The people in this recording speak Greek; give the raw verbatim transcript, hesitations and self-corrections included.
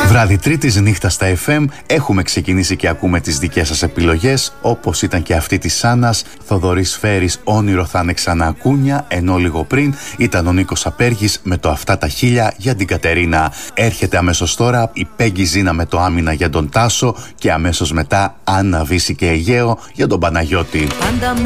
Βράδυ Τρίτης, νύχτα στα εφ εμ. Έχουμε ξεκινήσει και ακούμε τις δικές σας επιλογές, όπως ήταν και αυτή της Άννας. Θοδωρής Φέρης, όνειρο θα είναι ξανά κούνια, ενώ λίγο πριν ήταν ο Νίκος Απέργης με το αυτά τα χίλια για την Κατερίνα. Έρχεται αμέσως τώρα η Πέγγι Ζήνα με το άμυνα για τον Τάσο και αμέσως μετά Άννα Βύση και Αιγαίο για τον Παναγιώτη.